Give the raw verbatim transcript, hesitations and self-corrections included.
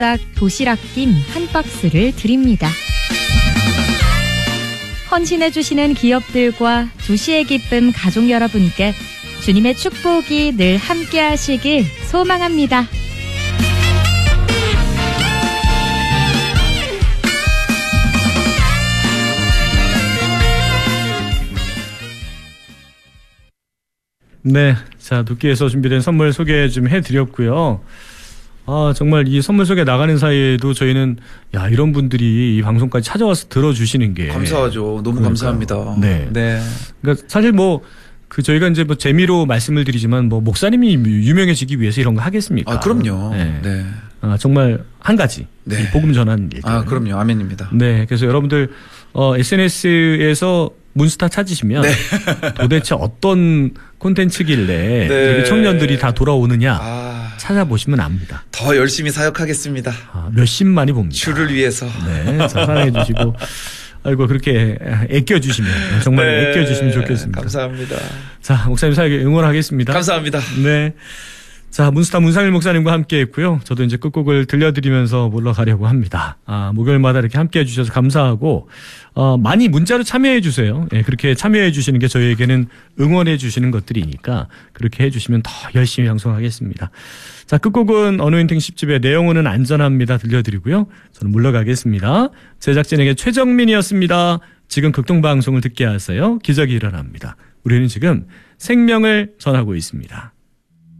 도시락김 한 박스를 드립니다. 헌신해주시는 기업들과 두시의 기쁨 가족 여러분께 주님의 축복이 늘 함께 하시길 소망합니다. 네, 자 도끼에서 준비된 선물 소개 좀 해드렸고요. 아 정말 이 선물 소개 나가는 사이에도 저희는 야 이런 분들이 이 방송까지 찾아와서 들어주시는 게 감사하죠. 너무 그러니까요. 감사합니다. 네, 네. 그러니까 사실 뭐 그 저희가 이제 뭐 재미로 말씀을 드리지만 뭐 목사님이 유명해지기 위해서 이런 거 하겠습니까? 아 그럼요. 네, 네. 아 정말 한 가지 네. 복음 전하는 일. 아 그럼요. 아멘입니다. 네, 그래서 여러분들 어, 에스엔에스에서 문스타 찾으시면 네. 도대체 어떤 콘텐츠길래 네. 이렇게 청년들이 다 돌아오느냐 아, 찾아보시면 압니다. 더 열심히 사역하겠습니다. 아, 몇십만이 봅니다. 주를 위해서. 네, 자, 사랑해 주시고 아이고 그렇게 애껴 주시면 정말 네. 애껴 주시면 좋겠습니다. 감사합니다. 자, 목사님 사역에 응원하겠습니다. 감사합니다. 네. 자, 문스타 문상일 목사님과 함께 했고요. 저도 이제 끝곡을 들려드리면서 물러가려고 합니다. 아, 목요일마다 이렇게 함께 해주셔서 감사하고, 어, 많이 문자로 참여해 주세요. 예, 그렇게 참여해 주시는 게 저희에게는 응원해 주시는 것들이니까 그렇게 해 주시면 더 열심히 방송하겠습니다. 자, 끝곡은 어노인팅 십 집의 내용은 안전합니다 들려드리고요. 저는 물러가겠습니다. 제작진에게 최정민이었습니다. 지금 극동방송을 듣게 하세요. 기적이 일어납니다. 우리는 지금 생명을 전하고 있습니다.